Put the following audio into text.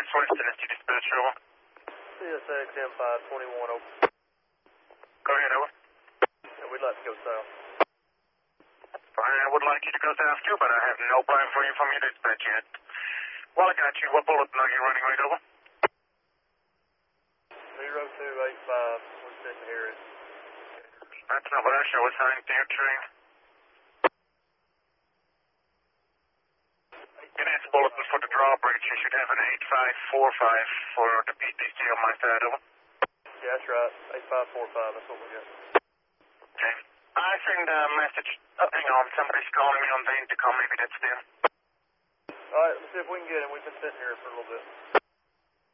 Northwest Tennessee dispatcher, over. CSA 10521, over. Go ahead, over. Yeah, we'd like to go south. I would like you to go south too, but I have no plan for you from your dispatch yet. Well, I got you. What bulletin are you running right over? 0285, we're sitting here at... That's not what I show assigned to your train. It is bulletin for the drawbridge. You should have an 8545 for the PTC on my side, over. Yeah, that's right. 8545, that's what we got. Okay. I send a message. Oh, hang on. Somebody's calling me on the intercom. Maybe that's them. All right, let's see if we can get him. We've been sitting here for a little bit.